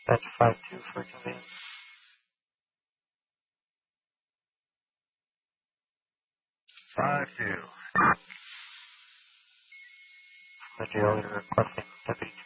That's 5-2 for convenience. Five two. The jail, you're requesting deputy